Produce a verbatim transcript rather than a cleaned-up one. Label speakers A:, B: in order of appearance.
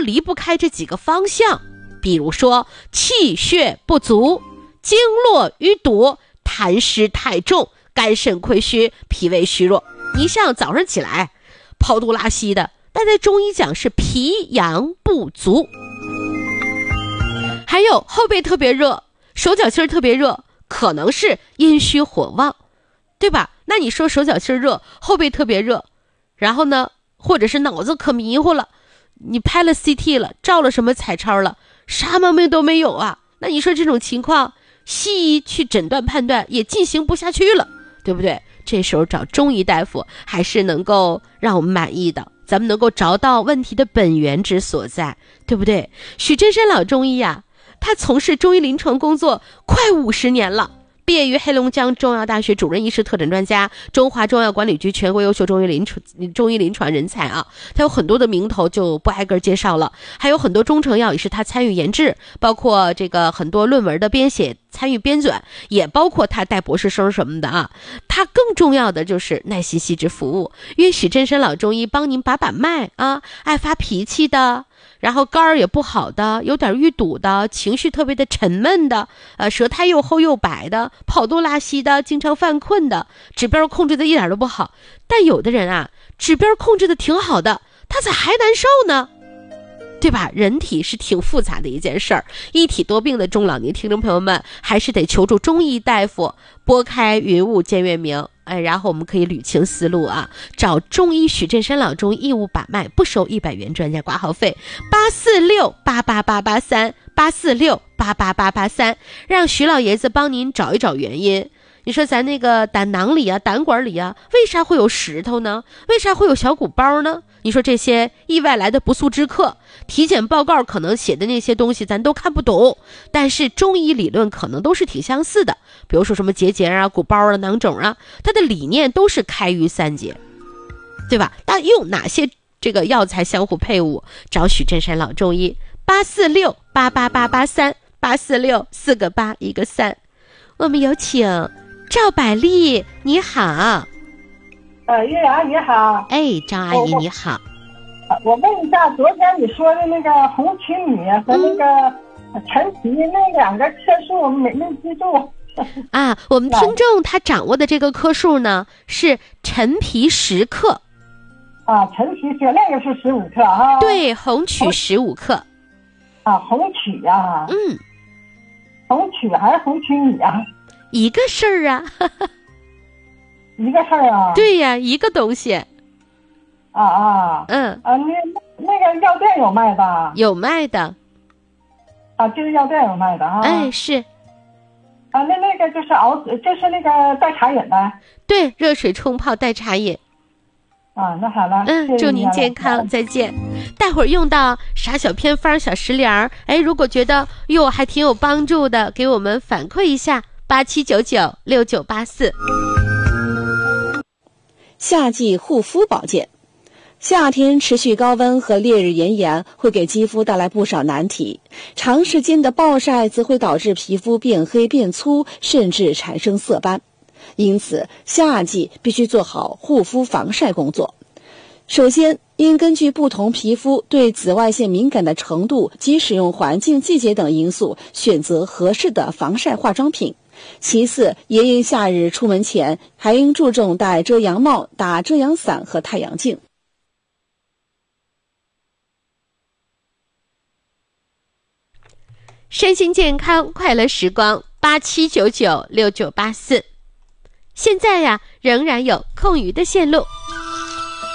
A: 离不开这几个方向，比如说气血不足、经络淤堵、痰湿太重、肝肾亏虚、脾胃虚弱。你像早上起来跑肚拉稀的，但在中医讲是脾阳不足。还有后背特别热，手脚心特别热，可能是阴虚火旺，对吧？那你说手脚心热，后背特别热，然后呢，或者是脑子可迷糊了，你拍了 C T 了，照了什么彩超了，啥毛病都没有啊，那你说这种情况西医去诊断判断也进行不下去了，对不对？这时候找中医大夫还是能够让我们满意的，咱们能够找到问题的本源之所在，对不对？许真山老中医呀、啊，他从事中医临床工作快五十年了，毕业于黑龙江中药大学主任医师特诊专家，中华中药管理局全国优秀中医临床中医临床人才啊，他有很多的名头就不挨个介绍了，还有很多中成药也是他参与研制，包括这个很多论文的编写参与编纂，也包括他带博士生什么的啊。他更重要的就是耐心细致服务，约许真山老中医帮您把把脉啊，爱发脾气的，然后肝儿也不好的，有点淤堵的，情绪特别的沉闷的，呃，舌苔又厚又白的，跑肚拉稀的，经常犯困的，指标控制的一点都不好。但有的人啊，指标控制的挺好的，他咋还难受呢？对吧？人体是挺复杂的一件事儿，一体多病的中老年听众朋友们，还是得求助中医大夫，拨开云雾见月明。哎，然后我们可以捋清思路啊，找中医许振山老中医义务把脉，不收一百元专家挂号费，八四六八八八八三，八四六八八八八三，让徐老爷子帮您找一找原因。你说咱那个胆囊里啊，胆管里啊，为啥会有石头呢？为啥会有小鼓包呢？你说这些意外来的不速之客，体检报告可能写的那些东西咱都看不懂，但是中医理论可能都是挺相似的，比如说什么结节啊、鼓包啊、囊肿啊，它的理念都是开于三节，对吧？但用哪些这个药材相互配伍？找许振山老中医，八四六八八八八三，八四六四个八一个三。我们有请赵百丽，你好。
B: 呃，岳阳你好。
A: 哎，张阿姨你好。
B: 我问一下，昨天你说的那个红曲米和那个陈皮、嗯、那两个克数我没没记住。
A: 啊，我们听众他掌握的这个克数呢是陈皮十克。
B: 啊，陈皮是那个是十五克哈。
A: 对，红曲十五克。
B: 啊，红曲呀、啊。
A: 嗯。
B: 红曲还是红曲米啊？
A: 一个事儿啊。
B: 一个事儿啊。
A: 对呀，一个东西。
B: 啊啊。
A: 嗯。
B: 啊，那那个药店有卖的。
A: 有卖的。
B: 啊，就是药店有卖的啊。
A: 哎，是。
B: 啊，那那个就是熬，就是那个代茶饮的。
A: 对，热水冲泡代茶饮。
B: 啊，那好了。
A: 嗯，祝您健康，再见。待会儿用到啥小偏方、小食疗，哎，如果觉得哟还挺有帮助的，给我们反馈一下，八七九九六九八四。
C: 夏季护肤保健，夏天持续高温和烈日炎炎会给肌肤带来不少难题，长时间的暴晒则会导致皮肤变黑变粗，甚至产生色斑。因此，夏季必须做好护肤防晒工作。首先，应根据不同皮肤对紫外线敏感的程度及使用环境、季节等因素，选择合适的防晒化妆品。其次，炎炎夏日出门前，还应注重戴遮阳帽、打遮阳伞和太阳镜。
A: 身心健康，快乐时光，八七九九六九八四。现在呀，仍然有空余的线路。